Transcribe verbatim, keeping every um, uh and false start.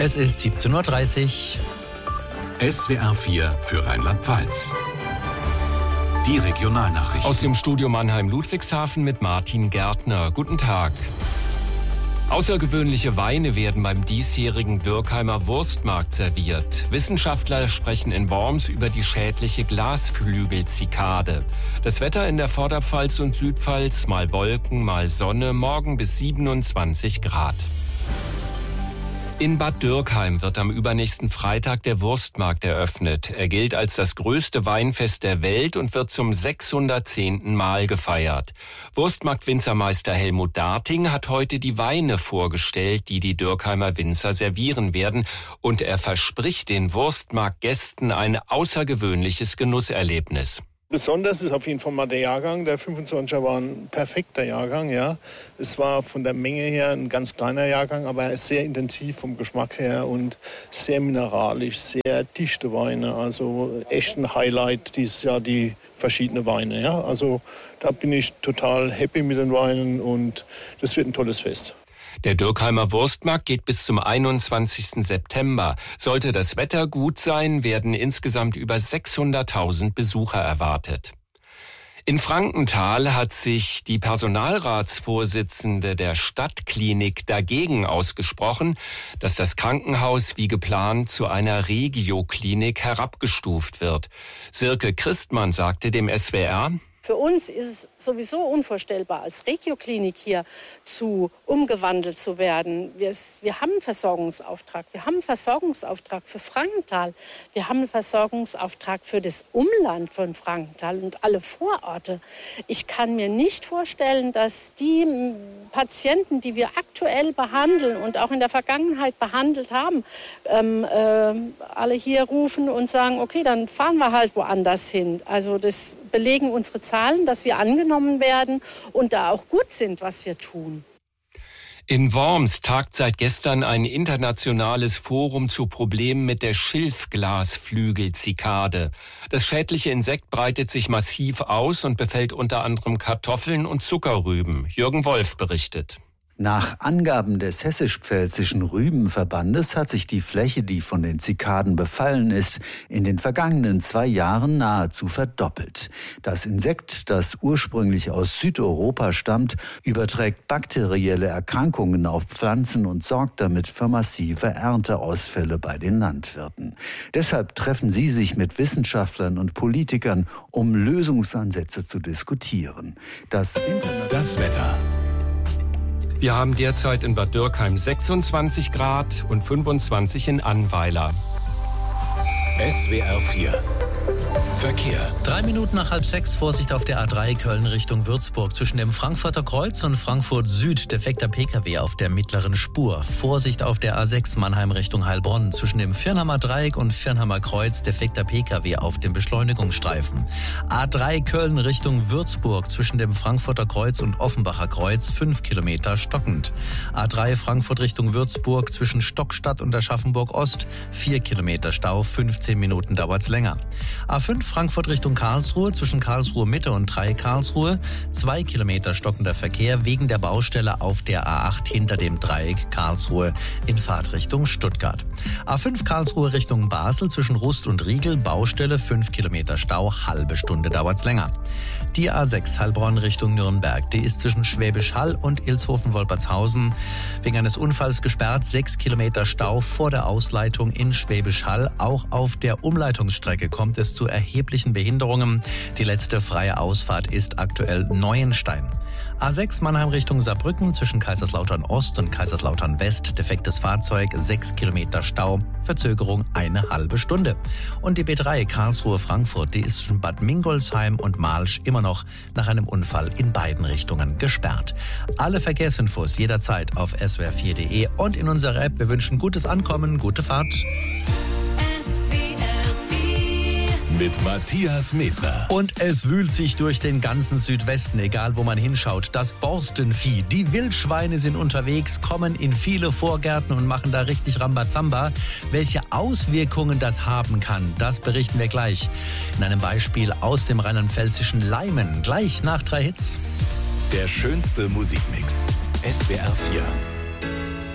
Es ist siebzehn Uhr dreißig. S W R vier für Rheinland-Pfalz. Die Regionalnachrichten. Aus dem Studio Mannheim-Ludwigshafen mit Martin Gärtner. Guten Tag. Außergewöhnliche Weine werden beim diesjährigen Dürkheimer Wurstmarkt serviert. Wissenschaftler sprechen in Worms über die schädliche Glasflügelzikade. Das Wetter in der Vorderpfalz und Südpfalz, mal Wolken, mal Sonne, morgen bis siebenundzwanzig Grad. In Bad Dürkheim wird am übernächsten Freitag der Wurstmarkt eröffnet. Er gilt als das größte Weinfest der Welt und wird zum sechshundertzehnten Mal gefeiert. Wurstmarkt-Winzermeister Helmut Darting hat heute die Weine vorgestellt, die die Dürkheimer Winzer servieren werden. Und er verspricht den Wurstmarktgästen ein außergewöhnliches Genusserlebnis. Besonders ist auf jeden Fall mal der Jahrgang. Der fünfundzwanziger war ein perfekter Jahrgang. Ja. Es war von der Menge her ein ganz kleiner Jahrgang, aber er ist sehr intensiv vom Geschmack her und sehr mineralisch, sehr dichte Weine. Also echt ein Highlight dieses Jahr, die verschiedenen Weine. Ja. Also da bin ich total happy mit den Weinen und das wird ein tolles Fest. Der Dürkheimer Wurstmarkt geht bis zum einundzwanzigsten September. Sollte das Wetter gut sein, werden insgesamt über sechshunderttausend Besucher erwartet. In Frankenthal hat sich die Personalratsvorsitzende der Stadtklinik dagegen ausgesprochen, dass das Krankenhaus wie geplant zu einer Regioklinik herabgestuft wird. Sirke Christmann sagte dem S W R: Für uns ist es sowieso unvorstellbar, als Regioklinik hier zu umgewandelt zu werden. Wir, wir haben einen Versorgungsauftrag. Wir haben einen Versorgungsauftrag für Frankenthal. Wir haben einen Versorgungsauftrag für das Umland von Frankenthal und alle Vororte. Ich kann mir nicht vorstellen, dass die Patienten, die wir aktuell behandeln und auch in der Vergangenheit behandelt haben, ähm, äh, alle hier rufen und sagen, okay, dann fahren wir halt woanders hin. Also das belegen unsere Zahlen, dass wir angenommen werden und da auch gut sind, was wir tun. In Worms tagt seit gestern ein internationales Forum zu Problemen mit der Schilfglasflügelzikade. Das schädliche Insekt breitet sich massiv aus und befällt unter anderem Kartoffeln und Zuckerrüben. Jürgen Wolf berichtet. Nach Angaben des Hessisch-Pfälzischen Rübenverbandes hat sich die Fläche, die von den Zikaden befallen ist, in den vergangenen zwei Jahren nahezu verdoppelt. Das Insekt, das ursprünglich aus Südeuropa stammt, überträgt bakterielle Erkrankungen auf Pflanzen und sorgt damit für massive Ernteausfälle bei den Landwirten. Deshalb treffen sie sich mit Wissenschaftlern und Politikern, um Lösungsansätze zu diskutieren. Das, das Wetter. Wir haben derzeit in Bad Dürkheim sechsundzwanzig Grad und fünfundzwanzig in Annweiler. S W R vier Verkehr. Drei Minuten nach halb sechs, Vorsicht auf der A drei Köln Richtung Würzburg. Zwischen dem Frankfurter Kreuz und Frankfurt Süd defekter Pkw auf der mittleren Spur. Vorsicht auf der A sechs Mannheim Richtung Heilbronn. Zwischen dem Firnhammer Dreieck und Firnhammer Kreuz defekter Pkw auf dem Beschleunigungsstreifen. A drei Köln Richtung Würzburg. Zwischen dem Frankfurter Kreuz und Offenbacher Kreuz fünf Kilometer stockend. A drei Frankfurt Richtung Würzburg. Zwischen Stockstadt und Aschaffenburg Ost vier Kilometer Stau. fünfzehn Minuten dauert's länger. A fünf Frankfurt Richtung Karlsruhe, zwischen Karlsruhe Mitte und drei Karlsruhe, zwei Kilometer stockender Verkehr wegen der Baustelle auf der A acht hinter dem Dreieck Karlsruhe in Fahrtrichtung Stuttgart. A fünf Karlsruhe Richtung Basel, zwischen Rust und Riegel, Baustelle, fünf Kilometer Stau, halbe Stunde dauert's länger. Die A sechs Heilbronn Richtung Nürnberg, die ist zwischen Schwäbisch Hall und Ilshofen-Wolpertshausen wegen eines Unfalls gesperrt, sechs Kilometer Stau vor der Ausleitung in Schwäbisch Hall. Auch auf der Umleitungsstrecke kommt es zu erheblichen Behinderungen. Die letzte freie Ausfahrt ist aktuell Neuenstein. A sechs Mannheim Richtung Saarbrücken, zwischen Kaiserslautern Ost und Kaiserslautern West, defektes Fahrzeug, sechs Kilometer Stau, Verzögerung eine halbe Stunde. Und die B drei Karlsruhe Frankfurt, die ist zwischen Bad Mingolsheim und Malsch immer noch nach einem Unfall in beiden Richtungen gesperrt. Alle Verkehrsinfos jederzeit auf s w r vier punkt d e und in unserer App. Wir wünschen gutes Ankommen, gute Fahrt. Mit Matthias Medler. Und es wühlt sich durch den ganzen Südwesten, egal wo man hinschaut. Das Borstenvieh, die Wildschweine sind unterwegs, kommen in viele Vorgärten und machen da richtig Rambazamba. Welche Auswirkungen das haben kann, das berichten wir gleich in einem Beispiel aus dem rheinland-pfälzischen Leimen. Gleich nach drei Hits. Der schönste Musikmix. S W R vier.